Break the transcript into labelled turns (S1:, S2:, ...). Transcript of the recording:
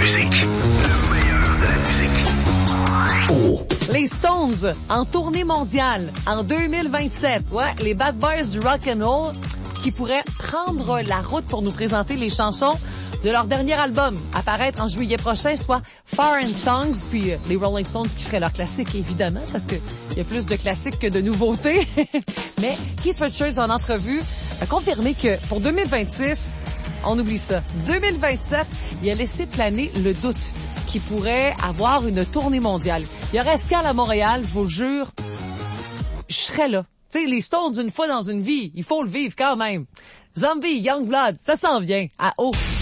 S1: musique. Le meilleur de la musique. Oh!
S2: Les Stones en tournée mondiale en 2027. Ouais, les Bad Boys du rock and roll qui pourraient prendre la route pour nous présenter les chansons de leur dernier album, apparaître en juillet prochain, soit Foreign Songs, puis les Rolling Stones qui feraient leur classique, évidemment, parce que il y a plus de classiques que de nouveautés. Mais Keith Richards, en entrevue, a confirmé que pour 2026, on oublie ça. 2027, il a laissé planer le doute qu'il pourrait avoir une tournée mondiale. Il y aurait escale à Montréal, je vous le jure, je serais là. Tu sais, les Stones, une fois dans une vie, il faut le vivre quand même. Zombie, Youngblood, ça s'en vient à haut.